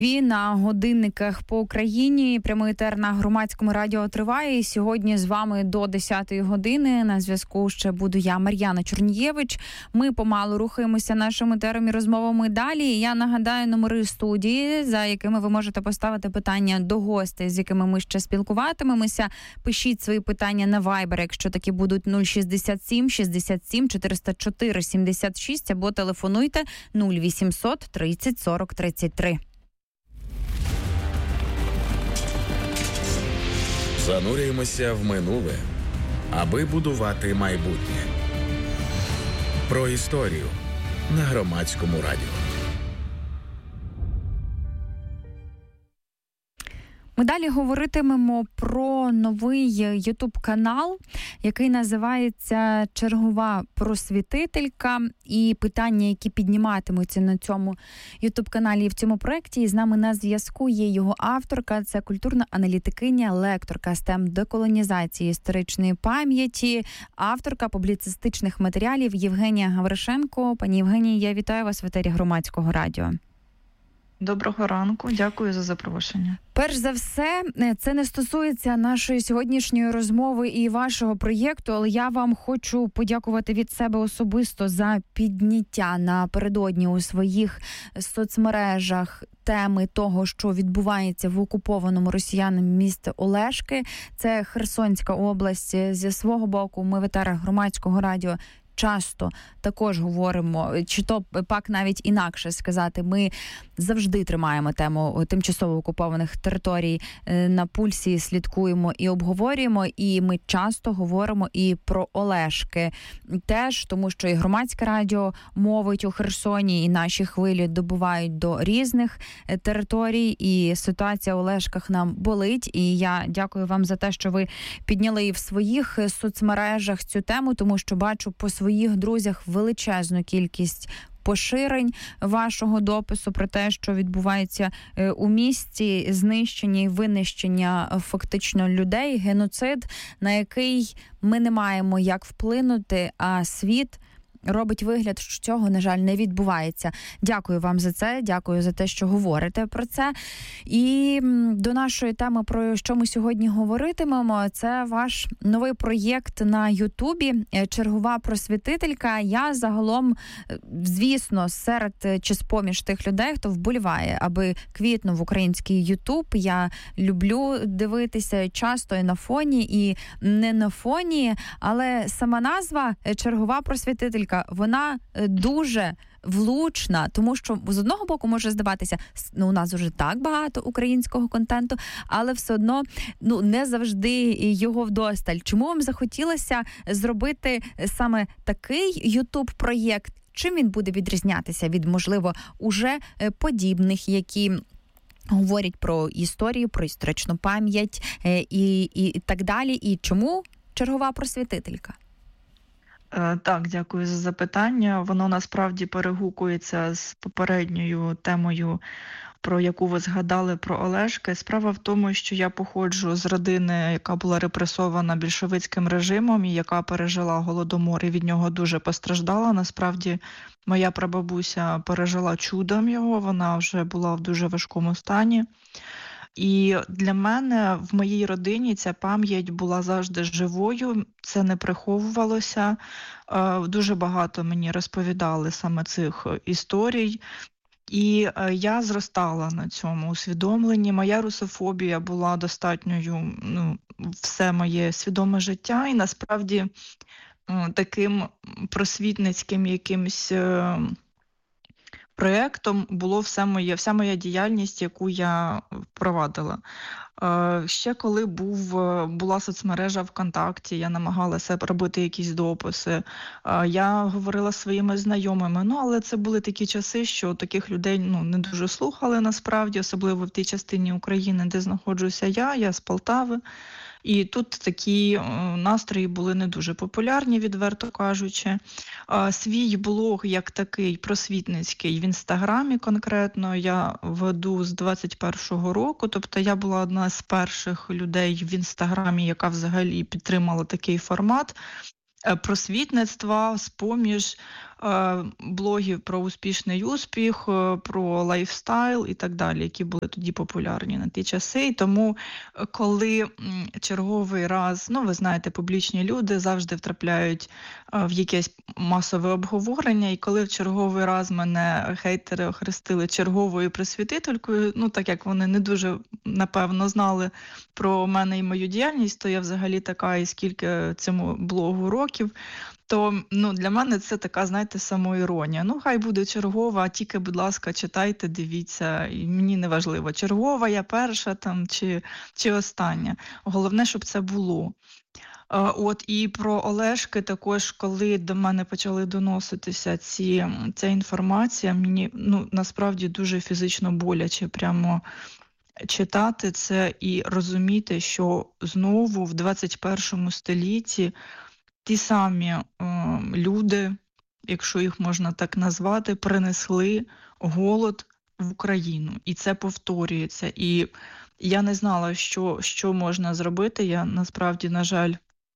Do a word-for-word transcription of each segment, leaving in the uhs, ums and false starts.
І на годинниках по Україні прямий етер на Громадському радіо триває. І сьогодні з вами до десятої години на зв'язку ще буду я, Мар'яна Чорнієвич. Ми помалу рухаємося нашим етером і розмовами далі. Я нагадаю номери студії, за якими ви можете поставити питання до гостей, з якими ми ще спілкуватимемося. Пишіть свої питання на Viber, якщо такі будуть, нуль шістдесят сім шістдесят сім чотириста чотири сімдесят шість, або телефонуйте нуль вісімсот тридцять сорок тридцять три. Занурюємося в минуле, аби будувати майбутнє. Про історію на Громадському радіо. Ми далі говоритимемо про новий ютуб-канал, який називається «Чергова просвітителька», і питання, які підніматимуться на цьому ютуб-каналі і в цьому проєкті. І з нами на зв'язку є його авторка, це культурна аналітикиня, лекторка з тем деколонізації історичної пам'яті, авторка публіцистичних матеріалів Євгенія Гавришенко. Пані Євгенія, я вітаю вас в етері Громадського радіо. Доброго ранку, дякую за запрошення. Перш за все, це не стосується нашої сьогоднішньої розмови і вашого проєкту, але я вам хочу подякувати від себе особисто за підняття напередодні у своїх соцмережах теми того, що відбувається в окупованому росіянами місті Олешки. Це Херсонська область. Зі свого боку ми в етерах Громадського радіо часто також говоримо, чи то пак навіть інакше сказати, ми завжди тримаємо тему тимчасово окупованих територій на пульсі, слідкуємо і обговорюємо, і ми часто говоримо і про Олешки теж, тому що і Громадське радіо мовить у Херсоні, і наші хвилі добувають до різних територій, і ситуація у Олешках нам болить, і я дякую вам за те, що ви підняли і в своїх соцмережах цю тему, тому що бачу по своїх друзях величезну кількість поширень вашого допису про те, що відбувається у місті, знищення і винищення фактично людей, геноцид, на який ми не маємо як вплинути, а світ робить вигляд, що цього, на жаль, не відбувається. Дякую вам за це, дякую за те, що говорите про це. І до нашої теми, про що ми сьогодні говоритимемо, це ваш новий проєкт на Ютубі «Чергова просвітителька». Я загалом, звісно, серед чи з-поміж тих людей, хто вболіває, аби квітнув український Ютуб. Я люблю дивитися часто і на фоні, і не на фоні, але сама назва «Чергова просвітителька», вона дуже влучна, тому що з одного боку може здаватися, ну у нас вже так багато українського контенту, але все одно ну не завжди його вдосталь. Чому вам захотілося зробити саме такий ютуб-проєкт? Чим він буде відрізнятися від, можливо, уже подібних, які говорять про історію, про історичну пам'ять і, і, і так далі? І чому «Чергова просвітителька»? Так, дякую за запитання. Воно насправді перегукується з попередньою темою, про яку ви згадали, про Олешки. Справа в тому, що я походжу з родини, яка була репресована більшовицьким режимом і яка пережила Голодомор і від нього дуже постраждала. Насправді, моя прабабуся пережила чудом його, вона вже була в дуже важкому стані. І для мене в моїй родині ця пам'ять була завжди живою, це не приховувалося. Дуже багато мені розповідали саме цих історій. І я зростала на цьому усвідомленні. Моя русофобія була достатньою, ну, все моє свідоме життя. І насправді таким просвітницьким якимсь проєктом було все моє, вся моя діяльність, яку я впровадила. Ще коли був, була соцмережа ВКонтакті, я намагалася робити якісь дописи. Я говорила зі своїми знайомими, ну, але це були такі часи, що таких людей ну, не дуже слухали насправді, особливо в тій частині України, де знаходжуся я, я з Полтави. І тут такі настрої були не дуже популярні, відверто кажучи. Свій блог, як такий просвітницький, в Інстаграмі конкретно я веду з двадцять першого року. Тобто я була одна з перших людей в Інстаграмі, яка взагалі підтримала такий формат просвітництва з-поміж блогів про успішний успіх, про лайфстайл і так далі, які були тоді популярні на ті часи. І тому, коли черговий раз, ну ви знаєте, публічні люди завжди втрапляють в якесь масове обговорення, і коли в черговий раз мене хейтери охрестили черговою просвітителькою, ну так як вони не дуже, напевно, знали про мене і мою діяльність, то я взагалі така, і скільки цьому блогу років, то ну, для мене це така, знаєте, самоіронія. Ну, хай буде чергова, тільки, будь ласка, читайте, дивіться, і мені не важливо, чергова я перша там чи, чи остання. Головне, щоб це було. От і про Олешки також, коли до мене почали доноситися ці, ця інформація, мені ну, насправді дуже фізично боляче прямо читати це і розуміти, що знову в двадцять першому столітті ті самі е, люди, якщо їх можна так назвати, принесли голод в Україну. І це повторюється. І я не знала, що, що можна зробити. Я насправді, на жаль,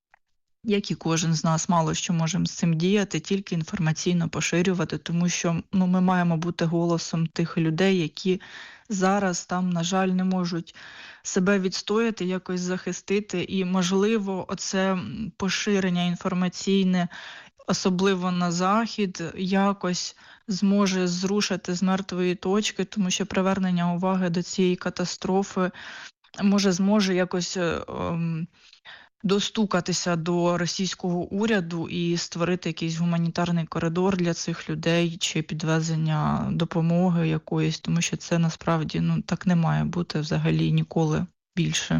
як і кожен з нас, мало що можемо з цим діяти, тільки інформаційно поширювати, тому що ну, ми маємо бути голосом тих людей, які зараз там, на жаль, не можуть себе відстояти, якось захистити. І, можливо, оце поширення інформаційне, особливо на Захід, якось зможе зрушити з мертвої точки, тому що привернення уваги до цієї катастрофи може зможе якось ем, достукатися до російського уряду і створити якийсь гуманітарний коридор для цих людей чи підвезення допомоги якоїсь, тому що це насправді ну так не має бути взагалі ніколи більше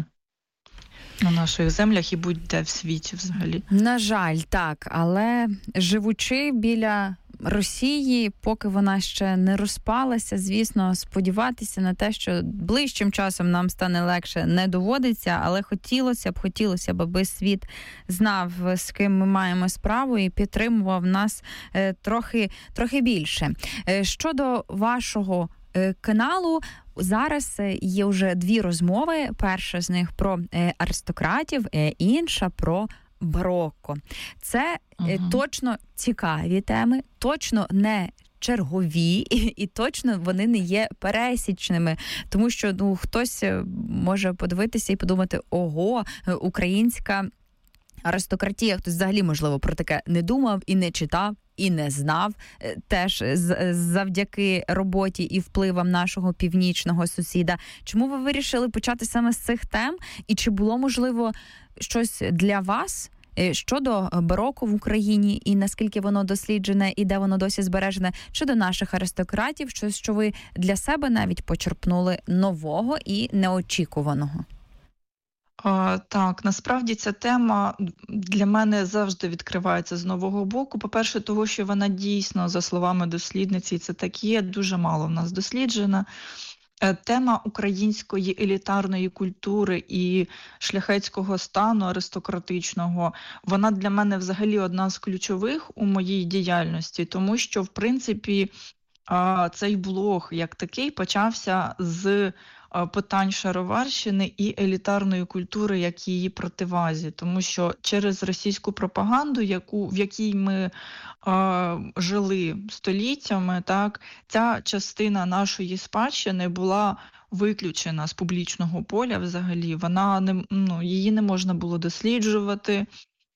на наших землях і будь-де в світі взагалі. На жаль, так, але живучи біля Росії, поки вона ще не розпалася, звісно, сподіватися на те, що ближчим часом нам стане легше, не доводиться, але хотілося б, хотілося б, аби світ знав, з ким ми маємо справу і підтримував нас е, трохи, трохи більше. Е, щодо вашого е, каналу, зараз є вже дві розмови. Перша з них про е, аристократів, е, інша про барокко. Це uh-huh. точно цікаві теми, точно не чергові і, і точно вони не є пересічними, тому що ну, хтось може подивитися і подумати, ого, українська аристократія, хтось взагалі, можливо, про таке не думав і не читав, і не знав, теж завдяки роботі і впливам нашого північного сусіда. Чому ви вирішили почати саме з цих тем? І чи було, можливо, щось для вас щодо бароко в Україні і наскільки воно досліджене і де воно досі збережене, щодо наших аристократів, щось, що ви для себе навіть почерпнули нового і неочікуваного? А, так, насправді ця тема для мене завжди відкривається з нового боку. По-перше, того, що вона дійсно, за словами дослідниці, це так є, дуже мало в нас досліджена. Тема української елітарної культури і шляхетського стану аристократичного, вона для мене взагалі одна з ключових у моїй діяльності, тому що, в принципі, цей блог як такий почався з питань шароварщини і елітарної культури, як її противазі. Тому що через російську пропаганду, яку, в якій ми е, жили століттями, так, ця частина нашої спадщини була виключена з публічного поля взагалі. Вона не, ну, її не можна було досліджувати.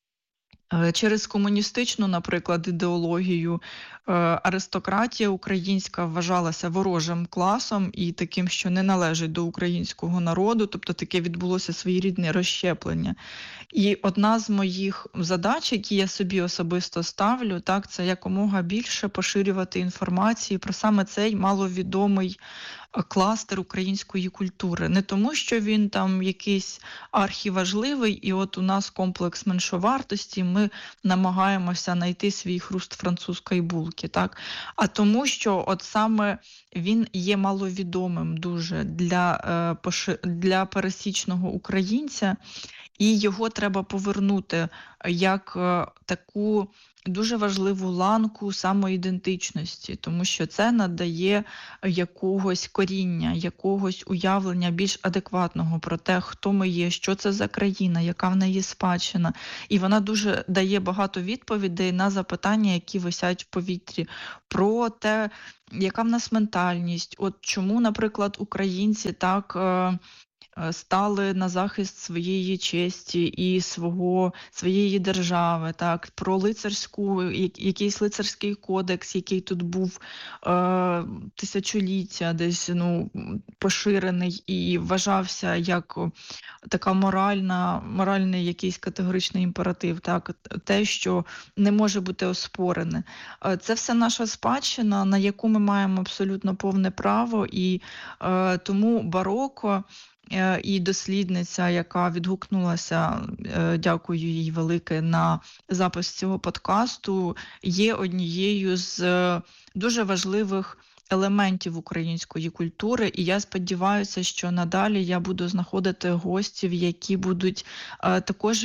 Через комуністичну, наприклад, ідеологію аристократія українська вважалася ворожим класом і таким, що не належить до українського народу, тобто таке відбулося своєрідне розщеплення. І одна з моїх задач, які я собі особисто ставлю, так, це якомога більше поширювати інформацію про саме цей маловідомий кластер української культури. Не тому, що він там якийсь архіважливий, і от у нас комплекс меншовартості, ми намагаємося знайти свій хруст французької булки, так? А тому, що от саме він є маловідомим дуже для, для пересічного українця, і його треба повернути як таку дуже важливу ланку самоідентичності, тому що це надає якогось коріння, якогось уявлення більш адекватного про те, хто ми є, що це за країна, яка в неї спадщина. І вона дуже дає багато відповідей на запитання, які висять в повітрі, про те, яка в нас ментальність, от чому, наприклад, українці так е, стали на захист своєї честі і свого, своєї держави, так, про лицарську, якийсь лицарський кодекс, який тут був е, тисячоліття десь ну, поширений і вважався як така моральна, моральний якийсь категоричний імператив, так, те, що не може бути оспорене. Це все наша спадщина, на яку ми маємо абсолютно повне право, і е, тому бароко і дослідниця, яка відгукнулася, дякую їй велике, на запис цього подкасту, є однією з дуже важливих елементів української культури, і я сподіваюся, що надалі я буду знаходити гостів, які будуть також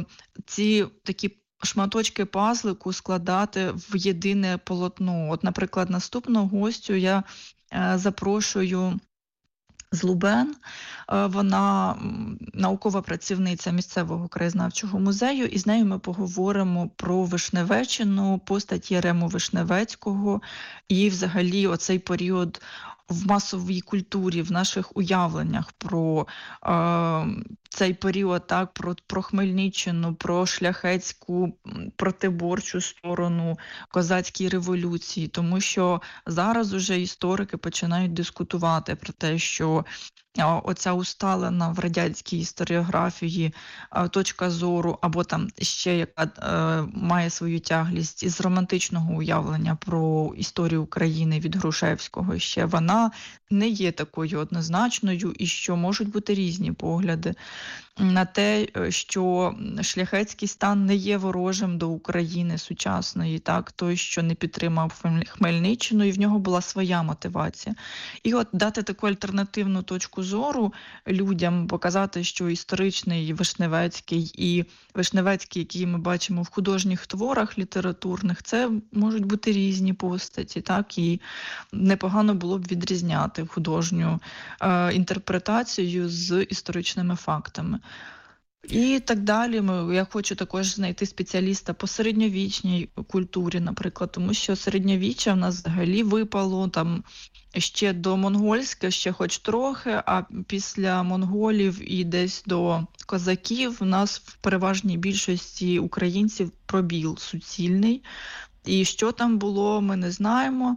ці такі шматочки пазлику складати в єдине полотно. От, наприклад, наступного гостю я запрошую з Лубен. Вона наукова працівниця місцевого краєзнавчого музею, і з нею ми поговоримо про Вишневеччину, постать Єрему Вишневецького і взагалі оцей період в масовій культурі, в наших уявленнях про е, цей період, так, про, про Хмельниччину, про шляхетську протиборчу сторону козацькій революції, тому що зараз уже історики починають дискутувати про те, що оця усталена в радянській історіографії точка зору, або там ще яка е, має свою тяглість із романтичного уявлення про історію України від Грушевського, ще вона не є такою однозначною, і що можуть бути різні погляди на те, що шляхетський стан не є ворожим до України сучасної, так, той, що не підтримав Хмельниччину, і в нього була своя мотивація. І от дати таку альтернативну точку зору людям, показати, що історичний Вишневецький і Вишневецький, який ми бачимо в художніх творах літературних, це можуть бути різні постаті, так, і непогано було б відрізняти художню е, інтерпретацію з історичними фактами. І так далі. Ми, я хочу також знайти спеціаліста по середньовічній культурі, наприклад, тому що середньовіччя в нас взагалі випало там ще до монгольське, ще хоч трохи, а після монголів і десь до козаків в нас в переважній більшості українців пробіл суцільний. І що там було, ми не знаємо.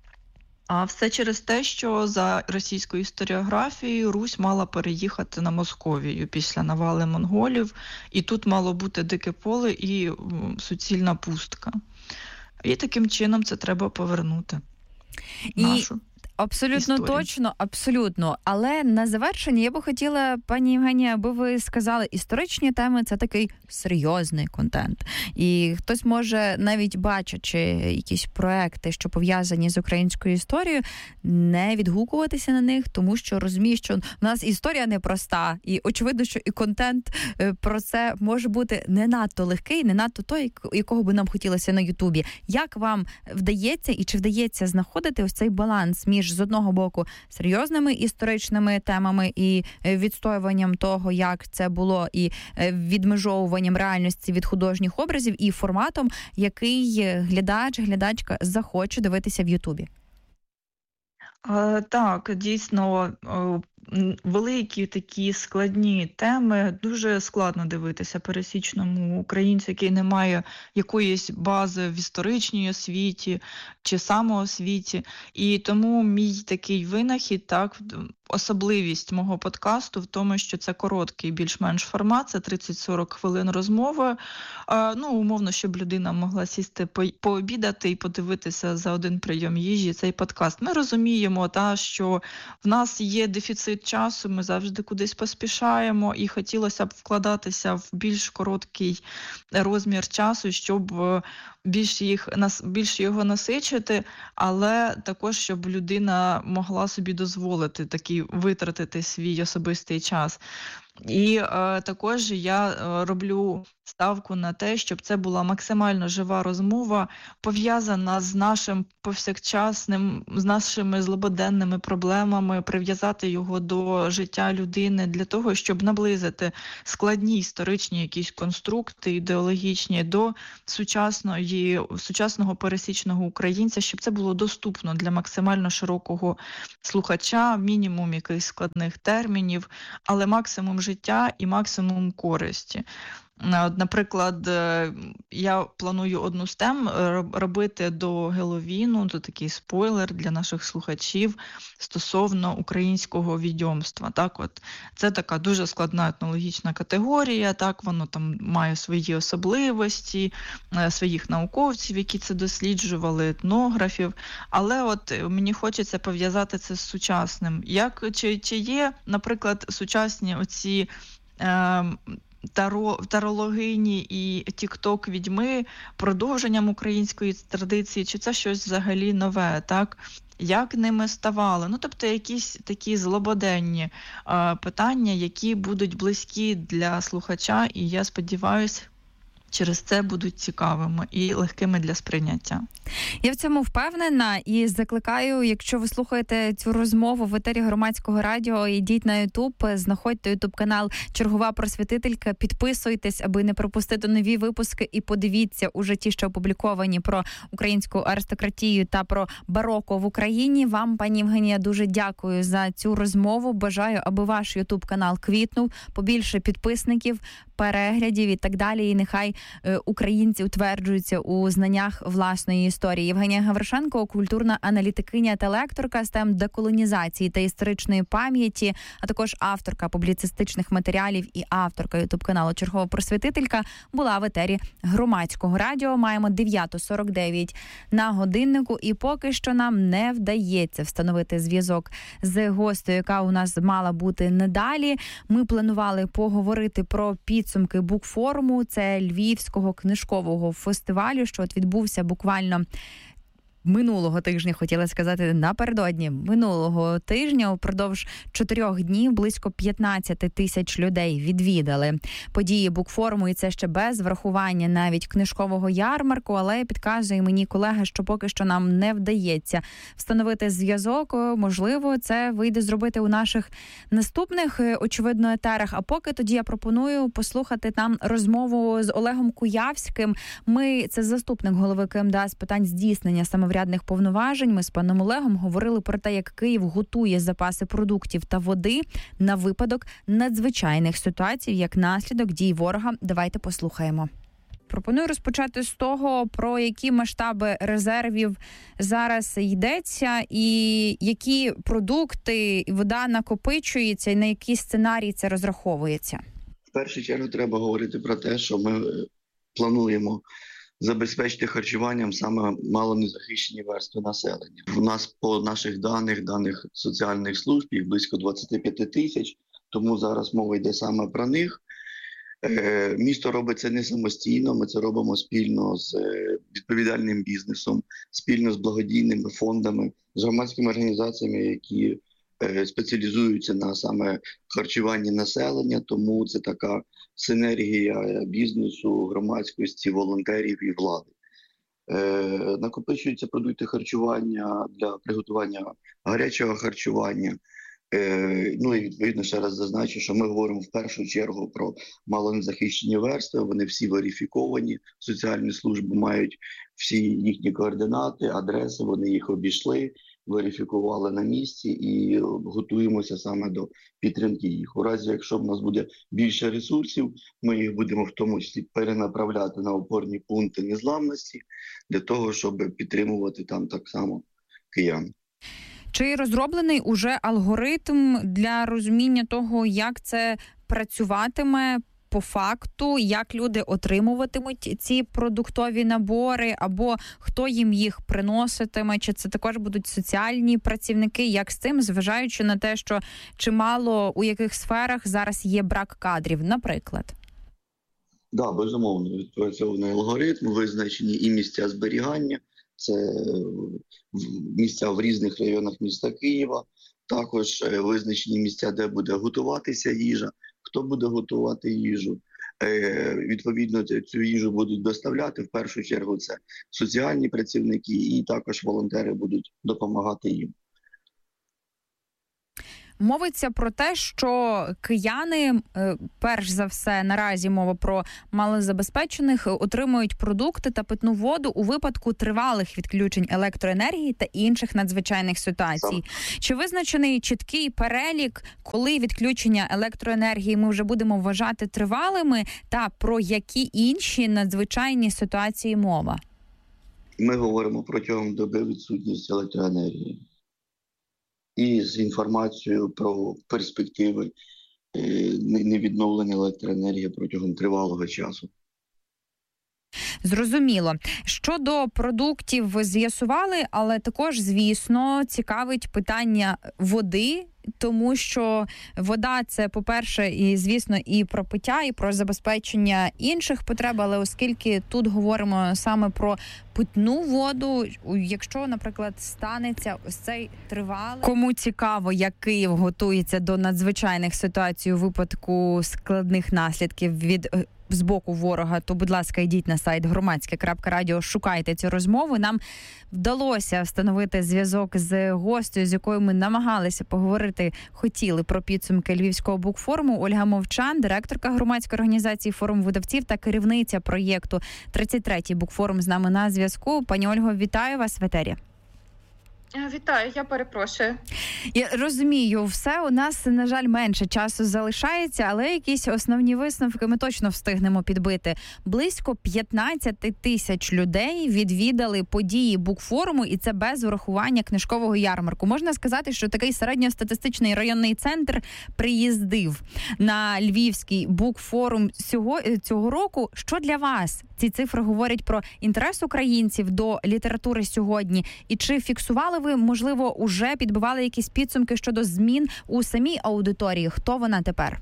А все через те, що за російською історіографією Русь мала переїхати на Московію після навали монголів, і тут мало бути дике поле і суцільна пустка. І таким чином це треба повернути. І... нашу. Абсолютно історії. Точно, абсолютно. Але на завершення я би хотіла, пані Євгенія, аби ви сказали, історичні теми – це такий серйозний контент. І хтось може, навіть бачачи якісь проекти, що пов'язані з українською історією, не відгукуватися на них, тому що розуміє, що в нас історія непроста. І очевидно, що і контент про це може бути не надто легкий, не надто той, якого би нам хотілося на Ютубі. Як вам вдається і чи вдається знаходити ось цей баланс між з одного боку серйозними історичними темами і відстоюванням того, як це було, і відмежовуванням реальності від художніх образів, і форматом, який глядач, глядачка захоче дивитися в Ютубі? Так, дійсно, великі такі складні теми дуже складно дивитися пересічному українцю, який не має якоїсь бази в історичній освіті чи самоосвіті. І тому мій такий винахід, так, особливість мого подкасту в тому, що це короткий більш-менш формат, це тридцять-сорок хвилин розмови. Ну, умовно, щоб людина могла сісти пообідати і подивитися за один прийом їжі цей подкаст. Ми розуміємо, та, що в нас є дефіцит часу, ми завжди кудись поспішаємо, і хотілося б вкладатися в більш короткий розмір часу, щоб більш, їх, більш його насичити, але також, щоб людина могла собі дозволити такий витратити свій особистий час. І е, також я е, роблю ставку на те, щоб це була максимально жива розмова, пов'язана з нашим повсякчасним, з нашими злободенними проблемами, прив'язати його до життя людини для того, щоб наблизити складні історичні якісь конструкти ідеологічні до сучасної, сучасного пересічного українця, щоб це було доступно для максимально широкого слухача, мінімум якихось складних термінів, але максимум життя і максимум користі. Наприклад, я планую одну з тем робити до Геловіну, то такий спойлер для наших слухачів стосовно українського відьомства. Так, от це така дуже складна етнологічна категорія, так, воно там має свої особливості, своїх науковців, які це досліджували, етнографів, але от мені хочеться пов'язати це з сучасним. Як, чи, чи є, наприклад, сучасні оці е, Таро, тарологині і тік-ток-відьми продовженням української традиції, чи це щось взагалі нове, так? Як ними ставали? Ну, тобто якісь такі злободенні е, питання, які будуть близькі для слухача, і я сподіваюся, через це будуть цікавими і легкими для сприйняття. Я в цьому впевнена і закликаю, якщо ви слухаєте цю розмову в етері Громадського радіо, йдіть на Ютуб, знаходьте Ютуб-канал «Чергова просвітителька», підписуйтесь, аби не пропустити нові випуски, і подивіться уже ті, що опубліковані про українську аристократію та про бароко в Україні. Вам, пані Євгенія, дуже дякую за цю розмову. Бажаю, аби ваш Ютуб-канал квітнув, побільше підписників, переглядів і так далі. І нехай е, українці утверджуються у знаннях власної історії. Євгенія Гавришенко, культурна аналітикиня та лекторка з тем деколонізації та історичної пам'яті, а також авторка публіцистичних матеріалів і авторка ютуб-каналу «Чергова просвітителька», була в етері Громадського радіо. Маємо дев'ята сорок дев'ять на годиннику, і поки що нам не вдається встановити зв'язок з гостею, яка у нас мала бути надалі. Ми планували поговорити про підсумки букфоруму, це Львівського книжкового фестивалю, що от відбувся буквально минулого тижня, хотіла сказати, напередодні минулого тижня. Упродовж чотирьох днів близько п'ятнадцять тисяч людей відвідали події букфоруму, і це ще без врахування навіть книжкового ярмарку, але підказує мені колега, що поки що нам не вдається встановити зв'язок. Можливо, це вийде зробити у наших наступних, очевидно, етерах. А поки тоді я пропоную послухати там розмову з Олегом Куявським. Ми, це заступник голови КМДА з питань здійснення самоврядування повноважень. Ми з паном Олегом говорили про те, як Київ готує запаси продуктів та води на випадок надзвичайних ситуацій, як наслідок дій ворога. Давайте послухаємо. Пропоную розпочати з того, про які масштаби резервів зараз йдеться, і які продукти і вода накопичується, і на які сценарії це розраховується. В першу чергу треба говорити про те, що ми плануємо забезпечити харчуванням саме малонезахищені верстви населення. У нас по наших даних, даних соціальних служб, їх близько двадцять п'ять тисяч, тому зараз мова йде саме про них. Е, місто робить це не самостійно, ми це робимо спільно з відповідальним бізнесом, спільно з благодійними фондами, з громадськими організаціями, які е, спеціалізуються на саме харчуванні населення, тому це така синергія бізнесу, громадськості, волонтерів і влади. Е, накопичуються продукти харчування для приготування гарячого харчування. Е, ну і відповідно ще раз зазначу, що ми говоримо в першу чергу про малонезахищені верстви, вони всі верифіковані, соціальні служби мають всі їхні координати, адреси, вони їх обійшли, верифікували на місці і готуємося саме до підтримки їх. У разі, якщо в нас буде більше ресурсів, ми їх будемо в тому числі перенаправляти на опорні пункти незламності для того, щоб підтримувати там так само киян. Чи розроблений уже алгоритм для розуміння того, як це працюватиме по факту, як люди отримуватимуть ці продуктові набори, або хто їм їх приноситиме, чи це також будуть соціальні працівники, як з цим, зважаючи на те, що чимало у яких сферах зараз є брак кадрів, наприклад? Так, да, безумовно, відпрацьований алгоритм, визначені і місця зберігання, це місця в різних районах міста Києва, також визначені місця, де буде готуватися їжа, хто буде готувати їжу. Відповідно, цю їжу будуть доставляти, в першу чергу це соціальні працівники і також волонтери будуть допомагати їм. Мовиться про те, що кияни, перш за все, наразі мова про малозабезпечених, отримують продукти та питну воду у випадку тривалих відключень електроенергії та інших надзвичайних ситуацій. Чи визначений чіткий перелік, коли відключення електроенергії ми вже будемо вважати тривалими, та про які інші надзвичайні ситуації мова? Ми говоримо протягом доби відсутність електроенергії. І з інформацією про перспективи невідновлення електроенергії протягом тривалого часу. Зрозуміло. Щодо продуктів ви з'ясували, але також, звісно, цікавить питання води, тому що вода – це, по-перше, і, звісно, і про пиття, і про забезпечення інших потреб, але оскільки тут говоримо саме про питну воду, якщо, наприклад, станеться ось цей тривалий... Кому цікаво, як Київ готується до надзвичайних ситуацій у випадку складних наслідків від з боку ворога, то, будь ласка, йдіть на сайт громадське крапка радіо, шукайте цю розмову. Нам вдалося встановити зв'язок з гостею, з якою ми намагалися поговорити, хотіли про підсумки Львівського букфоруму. Ольга Мовчан, директорка громадської організації «Форум видавців» та керівниця проєкту тридцять третій букфорум з нами на зв'язку. Пані Ольго, вітаю вас в етері. Вітаю, я перепрошую. Я розумію, все, у нас, на жаль, менше часу залишається, але якісь основні висновки ми точно встигнемо підбити. Близько п'ятнадцять тисяч людей відвідали події букфоруму, і це без урахування книжкового ярмарку. Можна сказати, що такий середньостатистичний районний центр приїздив на Львівський букфорум цього, цього року. Що для вас ці цифри говорять про інтерес українців до літератури сьогодні? І чи фіксували ви, можливо, уже підбивали якісь підсумки щодо змін у самій аудиторії? Хто вона тепер?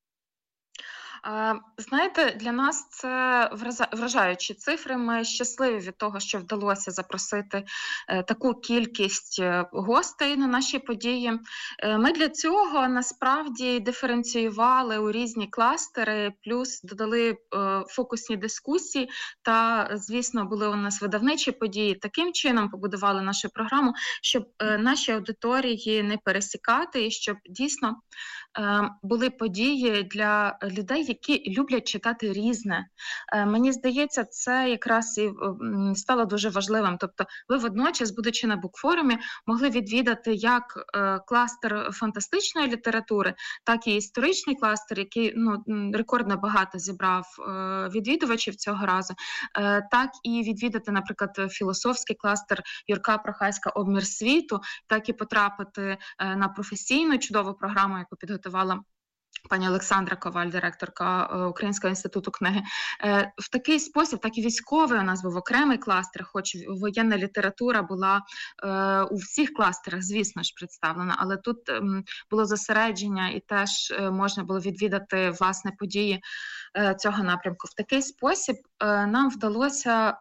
Знаєте, для нас це вражаючі цифри. Ми щасливі від того, що вдалося запросити таку кількість гостей на наші події. Ми для цього насправді диференціювали у різні кластери, плюс додали фокусні дискусії та, звісно, були у нас видавничі події. Таким чином побудували нашу програму, щоб наші аудиторії не пересікати і щоб дійсно були події для людей, які люблять читати різне. Мені здається, це якраз і стало дуже важливим. Тобто ви водночас, будучи на букфорумі, могли відвідати як кластер фантастичної літератури, так і історичний кластер, який ну, рекордно багато зібрав відвідувачів цього разу, так і відвідати, наприклад, філософський кластер Юрка Прохаська «Обмір світу», так і потрапити на професійну чудову програму, яку підготували пані Олександра Коваль, директорка Українського інституту книги. В такий спосіб, так і військовий у нас був окремий кластер, хоч воєнна література була у всіх кластерах, звісно ж, представлена, але тут було зосередження і теж можна було відвідати, власне, події цього напрямку. В такий спосіб нам вдалося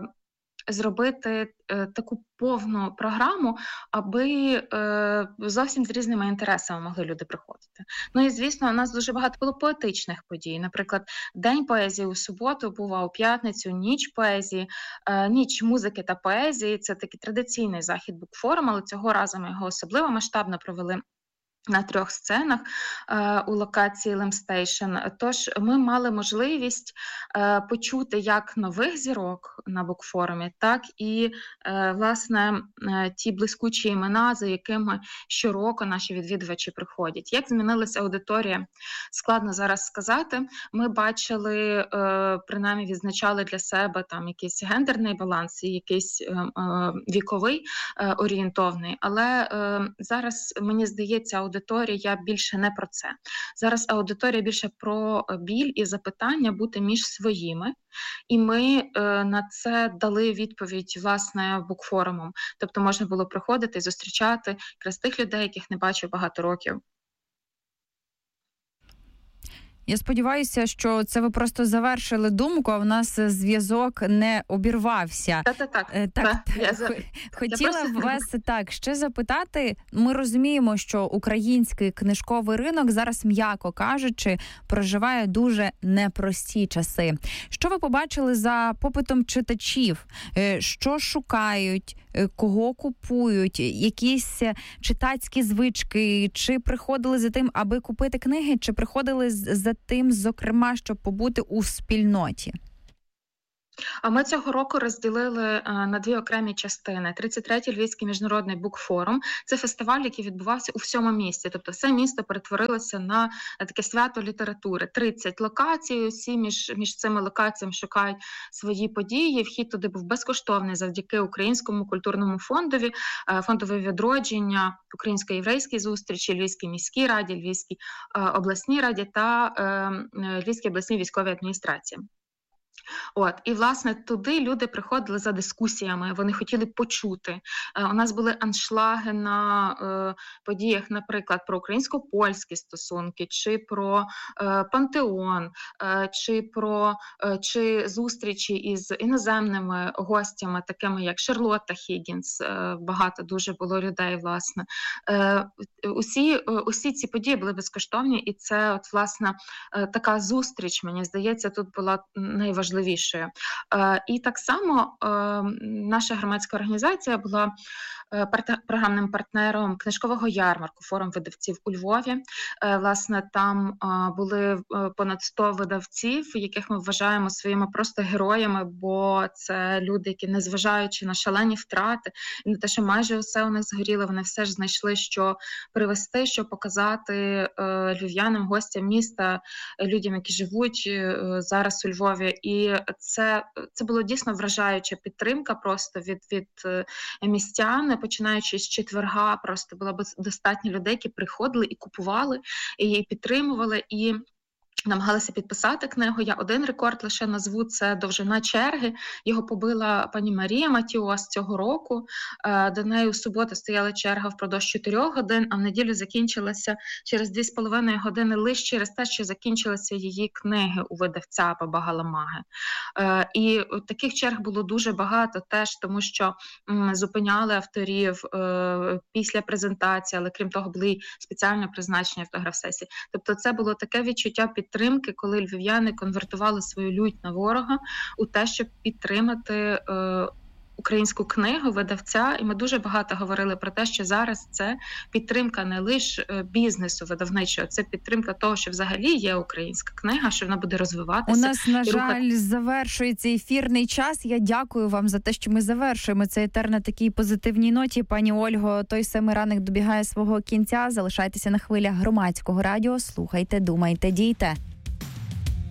зробити е, таку повну програму, аби е, зовсім з різними інтересами могли люди приходити. Ну і, звісно, у нас дуже багато було поетичних подій. Наприклад, День поезії у суботу був, а у п'ятницю ніч поезії, е, ніч музики та поезії. Це такий традиційний захід букфоруму, але цього разу ми його особливо масштабно провели на трьох сценах е, у локації Лемстейшн. Тож ми мали можливість е, почути як нових зірок на букфорумі, так і, е, власне, е, ті блискучі імена, за якими щороку наші відвідувачі приходять. Як змінилася аудиторія, складно зараз сказати. Ми бачили, е, принаймні відзначали для себе там якийсь гендерний баланс і якийсь е, е, віковий е, орієнтовний, але е, зараз, мені здається, аудиторія більше не про це. Зараз аудиторія більше про біль і запитання бути між своїми. І ми е, на це дали відповідь, власне, букфорумом. Тобто можна було приходити і зустрічати якраз тих людей, яких не бачив багато років. Я сподіваюся, що це ви просто завершили думку, а в нас зв'язок не обірвався. Так-так-так. Так, так. Я за... Хотіла я просто... вас так ще запитати. Ми розуміємо, що український книжковий ринок зараз, м'яко кажучи, проживає дуже непрості часи. Що ви побачили за попитом читачів? Що шукають? Кого купують? Якісь читацькі звички? Чи приходили за тим, аби купити книги? Чи приходили за тим, зокрема, щоб побути у спільноті? А ми цього року розділили на дві окремі частини. тридцять третій Львівський міжнародний букфорум – це фестиваль, який відбувався у всьому місті. Тобто все місто перетворилося на таке свято літератури. тридцять локацій, усі між, між цими локаціями шукають свої події. Вхід туди був безкоштовний завдяки Українському культурному фондові, фондове відродження, Українсько-єврейській зустрічі, Львівській міській раді, Львівській обласній раді та Львівській обласній військовій адміністрації. От, і, власне, туди люди приходили за дискусіями, вони хотіли почути. Е, у нас були аншлаги на е, подіях, наприклад, про українсько-польські стосунки, чи про е, пантеон, е, чи про е, чи зустрічі із іноземними гостями, такими як Шарлотта Хіггінс, е, багато дуже було людей, власне. Е, усі, е, усі ці події були безкоштовні, і це, от, власне, е, така зустріч, мені здається, тут була найважливішою. Важливішою. І так само наша громадська організація була програмним партнером книжкового ярмарку «Форум видавців» у Львові. Власне, там були понад сто видавців, яких ми вважаємо своїми просто героями, бо це люди, які, незважаючи на шалені втрати і на те, що майже усе у них згоріло, вони все ж знайшли, що привезти, що показати львів'янам, гостям міста, людям, які живуть зараз у Львові. І це, це було дійсно вражаюча підтримка просто від, від містян, починаючи з четверга, просто було достатньо людей, які приходили і купували, і її підтримували, і намагалися підписати книгу. Я один рекорд лише назву, це довжина черги. Його побила пані Марія Матіос цього року. До неї у суботу стояла черга впродовж чотирьох годин, а в неділю закінчилася через дві з половиною години лише через те, що закінчилися її книги у видавця Баба Галамаги. І таких черг було дуже багато теж, тому що зупиняли авторів після презентації, але крім того були й спеціально призначені автограф-сесії. Тобто це було таке відчуття підтримки, підтримки, коли львів'яни конвертували свою лють на ворога у те, щоб підтримати е, українську книгу, видавця. І ми дуже багато говорили про те, що зараз це підтримка не лише бізнесу видавничого, це підтримка того, що взагалі є українська книга, що вона буде розвиватися. У нас, на жаль, завершується ефірний час. Я дякую вам за те, що ми завершуємо цей етер на такій позитивній ноті. Пані Ольго, той самий ранок добігає свого кінця. Залишайтеся на хвилях Громадського радіо. Слухайте, думайте, дійте.